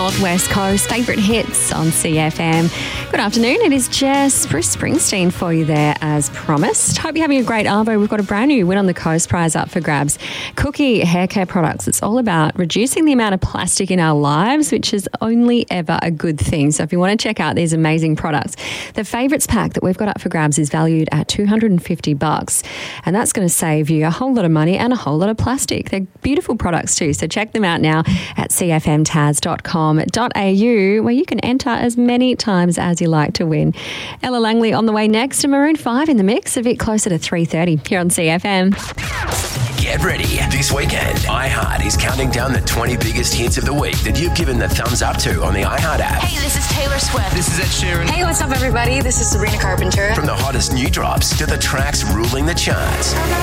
North West Coast. Favourite hits on CFM. Good afternoon. It is Jess, Bruce Springsteen for you there as promised. Hope you're having a great arvo. We've got a brand new Win on the Coast prize up for grabs. Cookie hair care products. It's all about reducing the amount of plastic in our lives, which is only ever a good thing. So if you want to check out these amazing products, the favourites pack that we've got up for grabs is valued at $250. And that's going to save you a whole lot of money and a whole lot of plastic. They're beautiful products too. So check them out now at cfmtaz.com.au, where you can enter as many times as you like to win. Ella Langley on the way next, to Maroon 5 in the mix, a bit closer to 3:30 here on CFM. Get ready. This weekend, iHeart is counting down the 20 biggest hits of the week that you've given the thumbs up to on the iHeart app. Hey, this is Taylor Swift. This is Ed Sheeran. Hey, what's up, everybody? This is Sabrina Carpenter. From the hottest new drops to the tracks ruling the charts.